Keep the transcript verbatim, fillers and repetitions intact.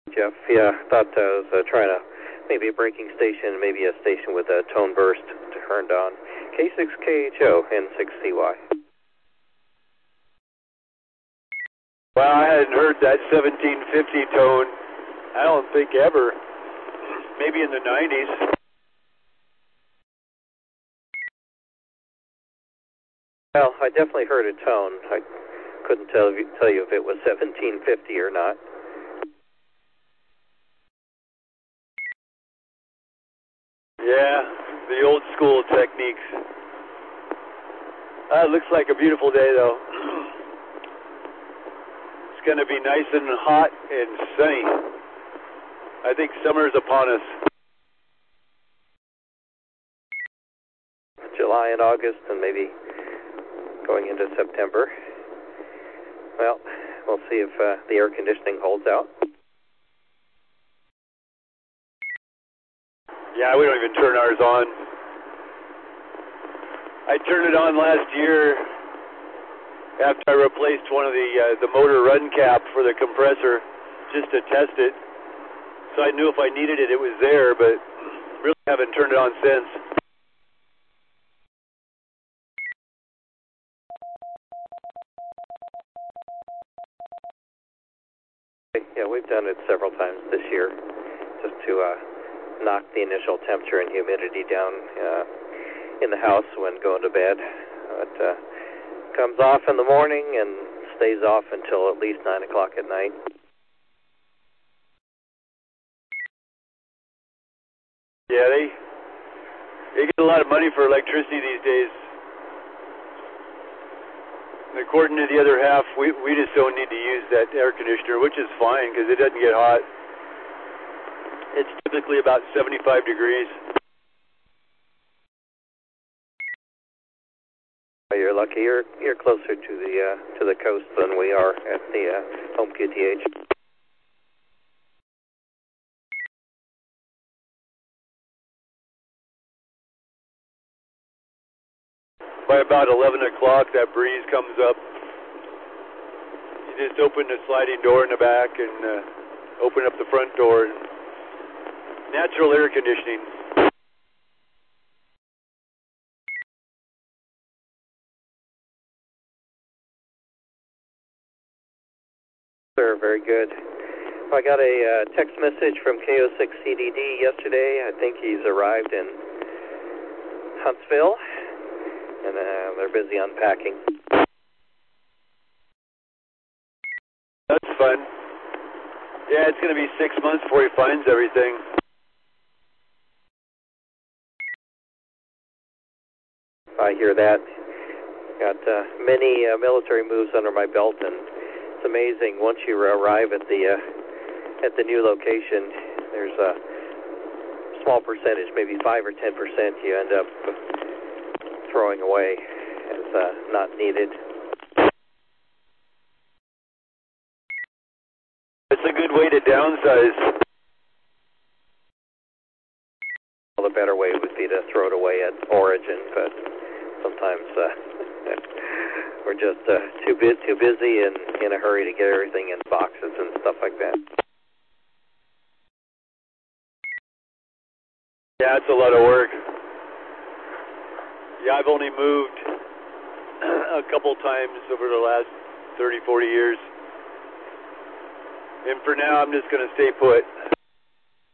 Jeff, yeah, thought I was uh, trying to, maybe a braking station, maybe a station with a tone burst turned on. K six K H O, N six C Y. Well, I hadn't heard that seventeen fifty tone, I don't think ever. Maybe in the nineties. Well, I definitely heard a tone. I couldn't tell you, tell you if it was seventeen fifty or not. Yeah, the old school techniques. Uh, looks like a beautiful day, though. It's going to be nice and hot and sunny. I think summer's upon us. July and August and maybe going into September. Well, we'll see if uh, the air conditioning holds out. Yeah, we don't even turn ours on. I turned it on last year after I replaced one of the uh, the motor run cap for the compressor just to test it. So I knew if I needed it, it was there, but really haven't turned it on since. Yeah, we've done it several times this year just to uh, knock the initial temperature and humidity down uh, in the house when going to bed. It uh, comes off in the morning and stays off until at least nine o'clock at night. Yeah, they they get a lot of money for electricity these days. And according to the other half, we we just don't need to use that air conditioner, which is fine because it doesn't get hot. It's typically about seventy-five degrees. You're lucky. You're you're closer to the uh, to the coast than we are at the uh, home Q T H. By about eleven o'clock, that breeze comes up. You just open the sliding door in the back and uh, open up the front door. And natural air conditioning. Sir, very good. I got a uh, text message from K O six C D D yesterday. I think he's arrived in Huntsville, and uh, they're busy unpacking. That's fun. Yeah, it's going to be six months before he finds everything. I hear that. Got uh, many uh, military moves under my belt, and it's amazing once you arrive at the uh, at the new location. There's a small percentage, maybe five or ten percent, you end up throwing away as uh, not needed. It's a good way to downsize. Well, the better way would be to throw it away at origin, but sometimes uh, we're just uh, too bit too busy and in a hurry to get everything in boxes and stuff like that. Yeah, it's a lot of work. Yeah, I've only moved a couple times over the last thirty, forty years. And for now, I'm just going to stay put.